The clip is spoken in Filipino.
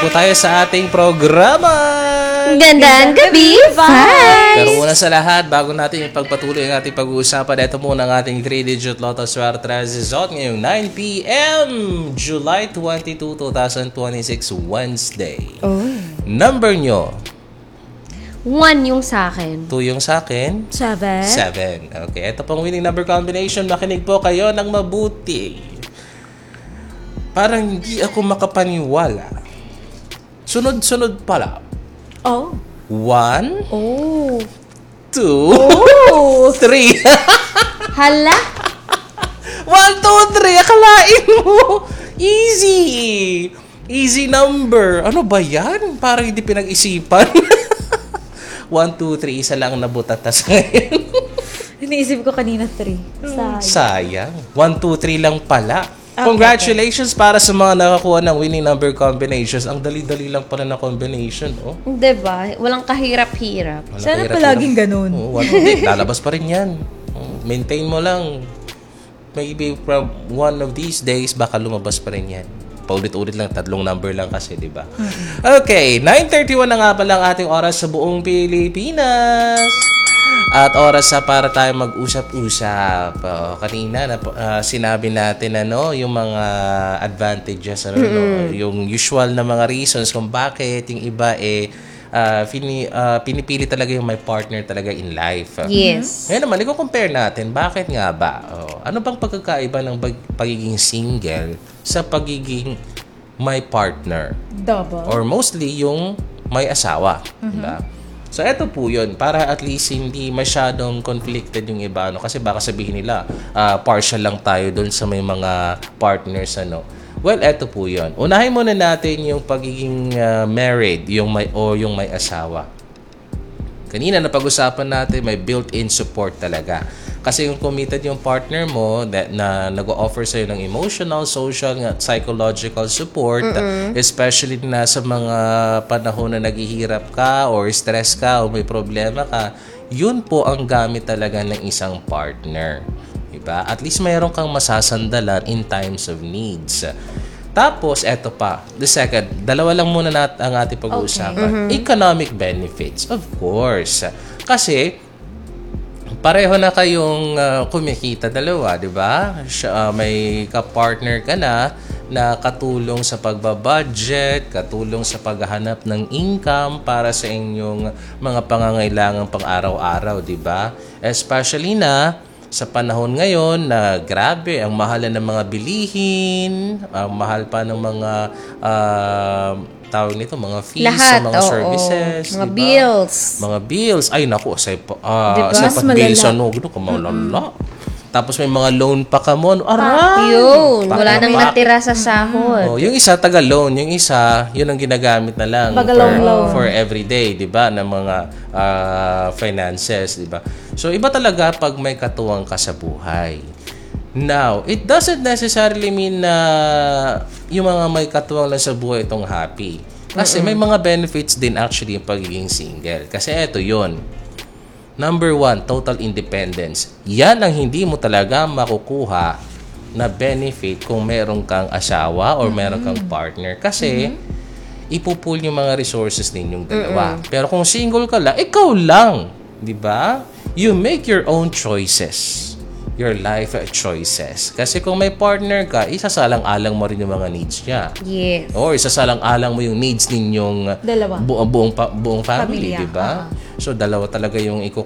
po tayo sa ating programa. Gandang gabi, Vibes! Pero una sa lahat, bago natin ipagpatuloy ang ating pag-uusapan, ito muna ang ating 3-digit Lotto Swerte result ngayong 9 p.m. July 22, 2026, Wednesday. Number nyo? 1 yung sa akin. 2 yung sa akin? 7. Okay, ito pong winning number combination. Makinig po kayo ng mabuti. Parang hindi ako makapaniwala. Sunod-sunod pala. 1, 2, 3. Hala? 1, 2, 3. Akalain mo. Easy. Easy number. Ano ba yan? Parang hindi pinag-isipan. 1, 2, 3. Isa lang nabutas ngayon. Iniisip ko kanina 3. Sayang. 1, 2, 3 lang pala. Congratulations para sa mga nakakuha ng winning number combinations. Ang dali-dali lang pala na combination, oh. Diba? Walang kahirap-hirap. Sana palaging ganun. Hindi, lalabas pa rin yan. Maintain mo lang. Maybe from one of these days, baka lumabas pa rin yan. Paulit-ulit lang, 3 number lang kasi, di ba? Okay, 9:31 na nga pala ang ating oras sa buong Pilipinas. At oras sa para tayo mag-usap-usap. Kanina sinabi natin yung mga advantages, yung usual na mga reasons kung bakit yung iba pinipili talaga yung may partner talaga in life. Yes. Ngayon naman, i-compare natin, bakit nga ba? Ano bang pagkakaiba ng pagiging single sa pagiging may partner? Double. Or mostly yung may asawa. Diba? So, eto po yun. Para at least hindi masyadong conflicted yung iba. Kasi baka sabihin nila, partial lang tayo doon sa may mga partners. Well, eto po yun. Unahin muna natin yung pagiging married, yung may asawa. Kanina napag-usapan natin, may built-in support talaga. Kasi yung committed yung partner mo na nag-o-offer sa'yo ng emotional, social, psychological support, especially na sa mga panahon na naghihirap ka or stress ka o may problema ka, yun po ang gamit talaga ng isang partner. Diba? At least mayroon kang masasandalan in times of needs. Tapos, eto pa. The second, dalawa lang muna ang ating pag-uusapan. Economic benefits, of course. Kasi, pareho na kayong kumikita dalawa, di ba? May ka-partner ka na katulong sa pagbabudget, katulong sa paghahanap ng income para sa inyong mga pangangailangan pang-araw-araw, di ba? Especially na sa panahon ngayon na grabe, ang mahal ng mga bilihin, ang mahal pa ng mga tawag nito, mga fees lahat, sa mga services, mga diba? Mga bills. Ay, naku, sa diba? bills, kamalala. Tapos may mga loan pa ka mo. Aray! Yun, wala nang natira sa sahod. Yung isa, taga-loan. Yung isa, yun ang ginagamit na lang for everyday, di ba? Ng mga finances, di ba? So, iba talaga pag may katuwang ka sa buhay. Now, it doesn't necessarily mean na yung mga may katuwang lang sa buhay itong happy. Kasi may mga benefits din actually yung pagiging single. Kasi eto yun. Number 1, total independence. Yan ang hindi mo talaga makukuha na benefit kung meron kang asawa or meron kang partner. Kasi ipupool yung mga resources ninyong dalawa. Pero kung single ka lang, ikaw lang. Di ba? You make your own choices. Your life choices. Kasi kung may partner ka, isasalang-alang mo rin yung mga needs niya. Yes. Or isasalang-alang mo yung needs ninyong Dalawa. buong family, di ba? So, dalawa talaga yung